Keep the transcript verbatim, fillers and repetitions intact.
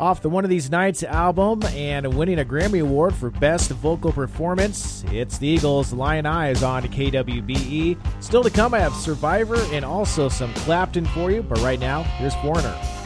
Off the One of These Nights album and winning a Grammy Award for Best Vocal Performance, it's the Eagles' Lion Eyes on K W B E. Still to come, I have Survivor and also some Clapton for you, but right now, here's Foreigner.